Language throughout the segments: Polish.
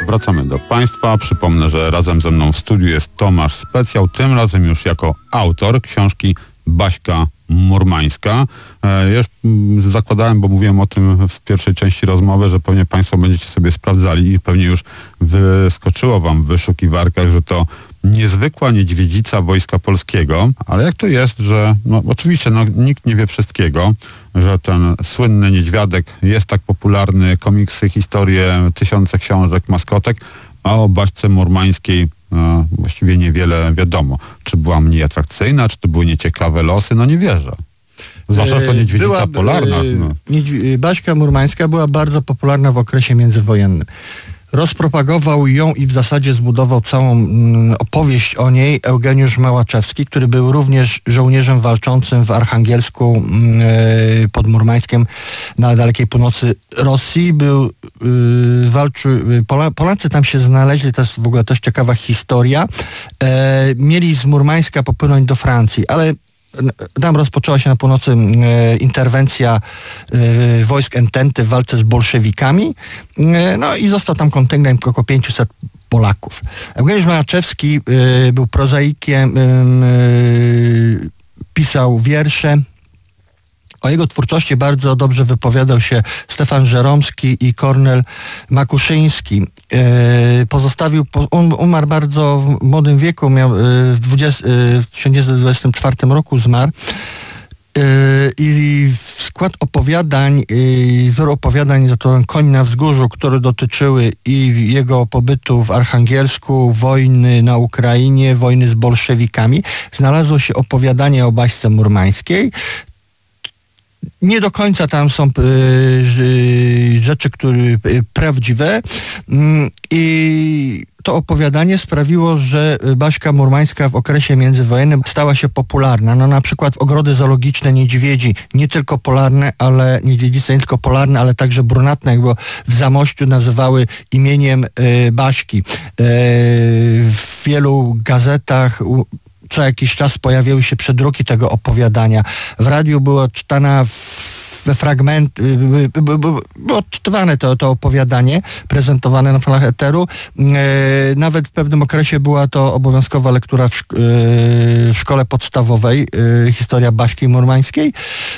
Wracamy do Państwa. Przypomnę, że razem ze mną w studiu jest Tomasz Specjał, tym razem już jako autor książki Baśka Murmańska. Już zakładałem, bo mówiłem o tym w pierwszej części rozmowy, że pewnie Państwo będziecie sobie sprawdzali i pewnie już wyskoczyło Wam w wyszukiwarkach, że to niezwykła niedźwiedzica Wojska Polskiego. Ale jak to jest, że oczywiście nikt nie wie wszystkiego, że ten słynny niedźwiadek jest tak popularny, komiksy, historie, tysiące książek, maskotek, a o Baśce Murmańskiej właściwie niewiele wiadomo. Czy była mniej atrakcyjna, czy to były nieciekawe losy? Nie wierzę. Zwłaszcza, że to niedźwiedzica polarna. Baśka Murmańska była bardzo popularna w okresie międzywojennym. Rozpropagował ją i w zasadzie zbudował całą opowieść o niej Eugeniusz Małaczewski, który był również żołnierzem walczącym w Archangelsku pod Murmańskiem na dalekiej północy Rosji. Polacy tam się znaleźli, to jest w ogóle też ciekawa historia. Mieli z Murmańska popłynąć do Francji, ale tam rozpoczęła się na północy interwencja wojsk Ententy w walce z bolszewikami, i został tam kontyngent około 500 Polaków. Eugeniusz Małaczewski był prozaikiem, pisał wiersze. O jego twórczości bardzo dobrze wypowiadał się Stefan Żeromski i Kornel Makuszyński. Umarł bardzo w młodym wieku, w 1924 roku zmarł. I w skład opowiadań, zbiór opowiadań zatytułowany Koń na wzgórzu, które dotyczyły i jego pobytu w Archangelsku, wojny na Ukrainie, wojny z bolszewikami, znalazło się opowiadanie o Baśce Murmańskiej. Nie do końca tam są rzeczy, które prawdziwe, i to opowiadanie sprawiło, że Baśka Murmańska w okresie międzywojennym stała się popularna. Na przykład ogrody zoologiczne niedźwiedzi, nie tylko polarne, ale niedźwiedzice nie tylko polarne, ale także brunatne, jak było w Zamościu, nazywały imieniem Baśki. W wielu gazetach co jakiś czas pojawiały się przedruki tego opowiadania. W radiu było czytane we fragmenty, było odczytywane to opowiadanie, prezentowane na falach eteru. Nawet w pewnym okresie była to obowiązkowa lektura w szkole podstawowej, historia Baśki Murmańskiej.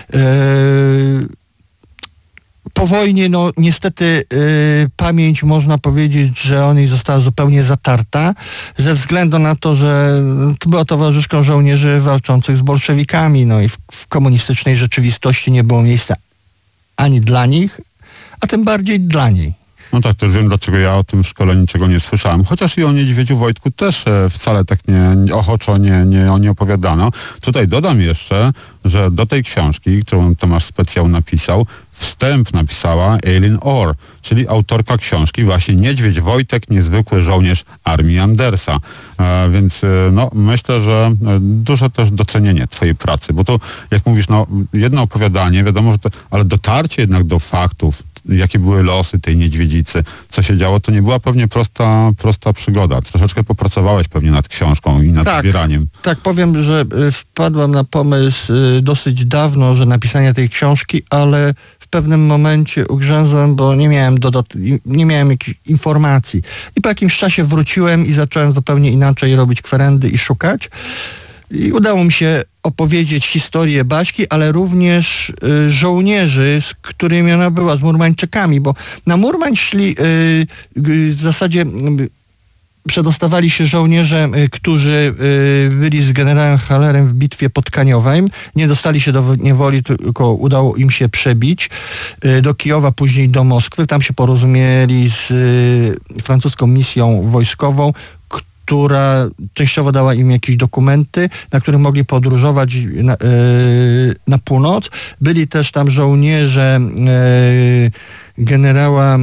Po wojnie, niestety pamięć, można powiedzieć, że o niej została zupełnie zatarta, ze względu na to, że była towarzyszką żołnierzy walczących z bolszewikami, i w komunistycznej rzeczywistości nie było miejsca ani dla nich, a tym bardziej dla niej. Tak, też wiem, dlaczego ja o tym w szkole niczego nie słyszałem. Chociaż i o niedźwiedziu Wojtku też wcale tak ochoczo nie opowiadano. Tutaj dodam jeszcze, że do tej książki, którą Tomasz Specjał napisał, wstęp napisała Eileen Orr, czyli autorka książki właśnie Niedźwiedź Wojtek, niezwykły żołnierz armii Andersa. Więc myślę, że duże też docenienie twojej pracy, bo to, jak mówisz, jedno opowiadanie, wiadomo, że ale dotarcie jednak do faktów, jakie były losy tej niedźwiedzicy, co się działo, to nie była pewnie prosta przygoda. Troszeczkę popracowałeś pewnie nad książką i nad zbieraniem. Tak, powiem, że wpadłam na pomysł dosyć dawno, że napisanie tej książki, ale w pewnym momencie ugrzęzłem, bo nie miałem jakichś informacji. I po jakimś czasie wróciłem i zacząłem zupełnie inaczej robić kwerendy i szukać. I udało mi się opowiedzieć historię Baśki, ale również żołnierzy, z którymi ona była, z Murmańczykami, bo na Murmań szli w zasadzie przedostawali się żołnierze, którzy byli z generałem Hallerem w bitwie pod Kaniowem. Nie dostali się do niewoli, tylko udało im się przebić do Kijowa, później do Moskwy. Tam się porozumieli z francuską misją wojskową, która częściowo dała im jakieś dokumenty, na których mogli podróżować na północ. Byli też tam żołnierze generała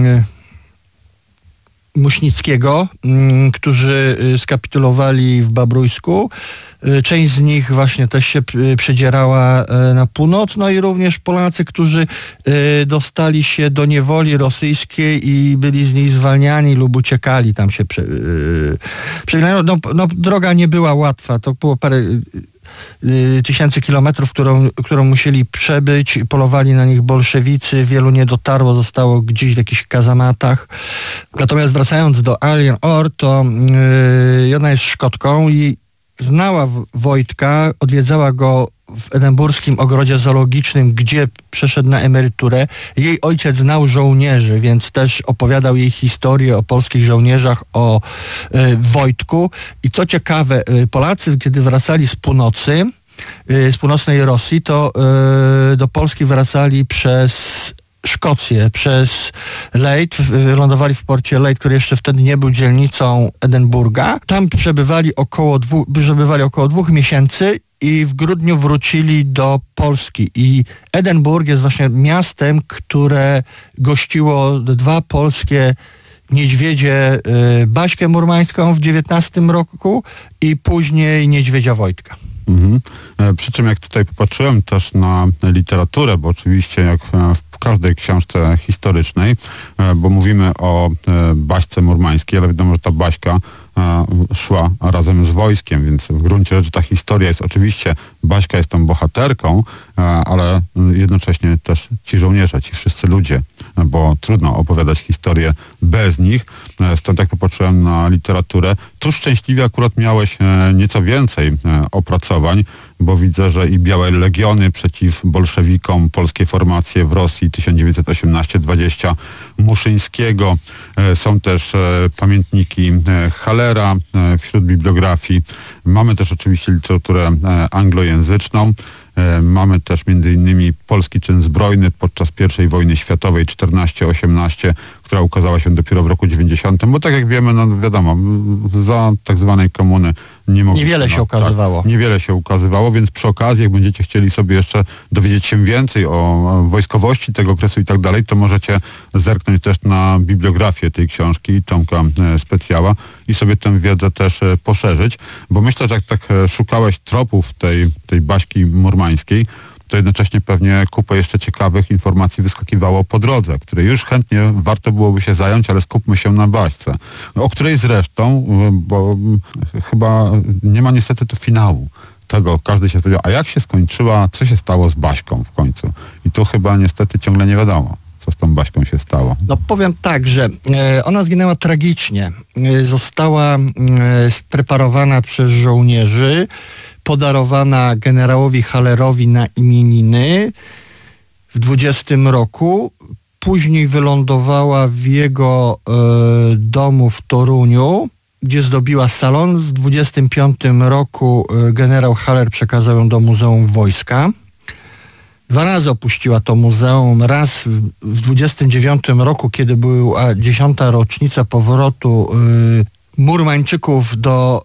Muśnickiego, którzy skapitulowali w Babrójsku. Część z nich właśnie też się przedzierała na północ, i również Polacy, którzy dostali się do niewoli rosyjskiej i byli z niej zwalniani lub uciekali, tam się droga nie była łatwa, to było parę tysięcy kilometrów, którą musieli przebyć. Polowali na nich bolszewicy, wielu nie dotarło, zostało gdzieś w jakichś kazamatach. Natomiast wracając do Alien Or, to ona jest Szkotką i znała Wojtka, odwiedzała go w edynburskim ogrodzie zoologicznym, gdzie przeszedł na emeryturę. Jej ojciec znał żołnierzy, więc też opowiadał jej historię o polskich żołnierzach, o Wojtku. I co ciekawe, Polacy, kiedy wracali z północy, z północnej Rosji, to do Polski wracali przez Szkocję, przez Leith, lądowali w porcie Leith, który jeszcze wtedy nie był dzielnicą Edynburga. Tam przebywali około 2 miesięcy i w grudniu wrócili do Polski. I Edynburg jest właśnie miastem, które gościło 2 polskie niedźwiedzie, Baśkę Murmańską w 19 roku i później niedźwiedzia Wojtka. Mhm. Przy czym jak tutaj popatrzyłem też na literaturę, bo oczywiście jak w każdej książce historycznej, bo mówimy o Baśce Murmańskiej, ale wiadomo, że ta Baśka szła razem z wojskiem, więc w gruncie rzeczy ta historia jest oczywiście, Baśka jest tą bohaterką, ale jednocześnie też ci żołnierze, ci wszyscy ludzie, bo trudno opowiadać historię bez nich. Stąd jak popatrzyłem na literaturę, tu szczęśliwie akurat miałeś nieco więcej opracowań, bo widzę, że i Białe Legiony przeciw bolszewikom, polskie formacje w Rosji 1918-20 Muszyńskiego. Są też pamiętniki Hallera wśród bibliografii. Mamy też oczywiście literaturę anglojęzyczną. Mamy też m.in. Polski czyn zbrojny podczas I wojny światowej 14-18, która ukazała się dopiero w roku 90, bo tak jak wiemy, no wiadomo, za tak zwanej komuny niewiele się ukazywało. Tak, niewiele się ukazywało, więc przy okazji, jak będziecie chcieli sobie jeszcze dowiedzieć się więcej o wojskowości tego okresu i tak dalej, to możecie zerknąć też na bibliografię tej książki Tomka Specjała i sobie tę wiedzę też poszerzyć, bo myślę, że jak tak szukałeś tropów tej Baśki Murmańskiej, to jednocześnie pewnie kupę jeszcze ciekawych informacji wyskakiwało po drodze, które już chętnie warto byłoby się zająć, ale skupmy się na Baśce, o której zresztą, bo chyba nie ma niestety tu finału tego, każdy się spodziewał, a jak się skończyła, co się stało z Baśką w końcu? I tu chyba niestety ciągle nie wiadomo, co z tą Baśką się stało. No powiem tak, że ona zginęła tragicznie. Została spreparowana przez żołnierzy, podarowana generałowi Hallerowi na imieniny w 20 roku. Później wylądowała w jego domu w Toruniu, gdzie zdobiła salon. W 25 roku generał Haller przekazał ją do Muzeum Wojska. 2 razy opuściła to muzeum. Raz w 29 roku, kiedy była 10. rocznica powrotu Murmańczyków do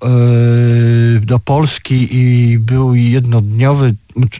Polski i był jednodniowy,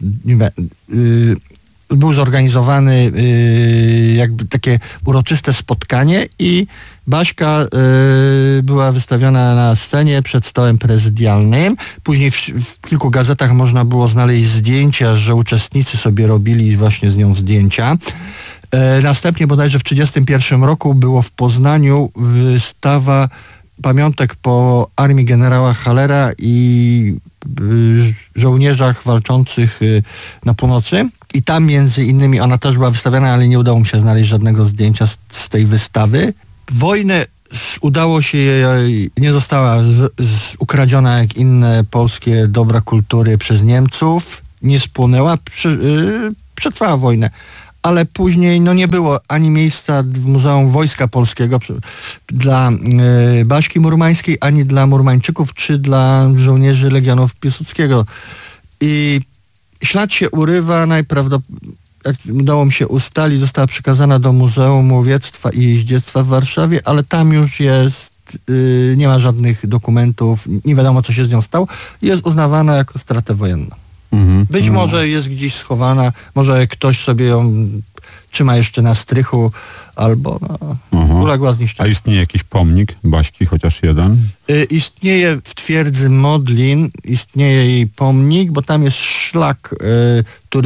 był zorganizowany jakby takie uroczyste spotkanie i Baśka była wystawiona na scenie przed stołem prezydialnym. Później w kilku gazetach można było znaleźć zdjęcia, że uczestnicy sobie robili właśnie z nią zdjęcia. Następnie bodajże w 1931 roku było w Poznaniu wystawa pamiątek po armii generała Hallera i żołnierzach walczących na północy. I tam między innymi ona też była wystawiana, ale nie udało mi się znaleźć żadnego zdjęcia z tej wystawy. Wojnę udało się jej, nie została ukradziona jak inne polskie dobra kultury przez Niemców. Nie spłonęła, przetrwała wojnę. Ale później nie było ani miejsca w Muzeum Wojska Polskiego dla Baśki Murmańskiej, ani dla Murmańczyków, czy dla żołnierzy Legionów Piłsudskiego. I ślad się urywa, najprawdopodobniej, jak udało mi się ustalić, została przekazana do Muzeum Łowiectwa i Jeździectwa w Warszawie, ale tam już jest, nie ma żadnych dokumentów, nie wiadomo, co się z nią stało. Jest uznawana jako stratę wojenną. Być może jest gdzieś schowana, może ktoś sobie ją trzyma jeszcze na strychu, albo uległa zniszczeniu. A istnieje jakiś pomnik Baśki, chociaż jeden? Istnieje w twierdzy Modlin, istnieje jej pomnik, bo tam jest szlak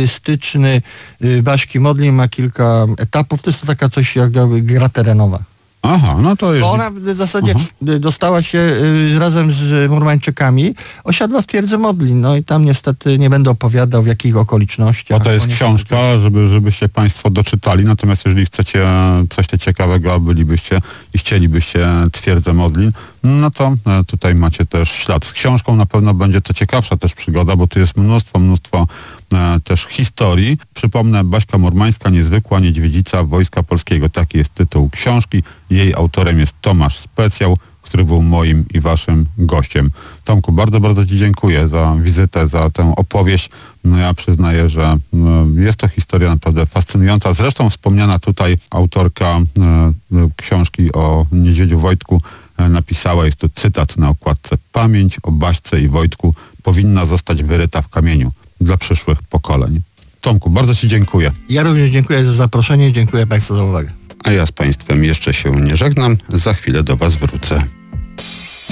turystyczny Baśki Modlin, ma kilka etapów. To jest taka coś jak gra terenowa. Aha, no to jest... Bo ona w zasadzie dostała się razem z Murmańczykami, osiadła w twierdzy Modlin, no i tam niestety nie będę opowiadał w jakich okolicznościach. Bo to jest książka, żebyście Państwo doczytali, natomiast jeżeli chcecie coś ciekawego, a bylibyście i chcielibyście twierdzę Modlin, no to tutaj macie też ślad. Z książką na pewno będzie to ciekawsza też przygoda, bo tu jest mnóstwo też historii. Przypomnę, Baśka Murmańska, niezwykła niedźwiedzica Wojska Polskiego. Taki jest tytuł książki. Jej autorem jest Tomasz Specjał, który był moim i waszym gościem. Tomku, bardzo Ci dziękuję za wizytę, za tę opowieść. No ja przyznaję, że jest to historia naprawdę fascynująca. Zresztą wspomniana tutaj autorka książki o niedźwiedziu Wojtku napisała, jest to cytat na okładce: pamięć o Baśce i Wojtku powinna zostać wyryta w kamieniu dla przyszłych pokoleń. Tomku, bardzo Ci dziękuję. Ja również dziękuję za zaproszenie i dziękuję Państwu za uwagę. A ja z Państwem jeszcze się nie żegnam, za chwilę do Was wrócę.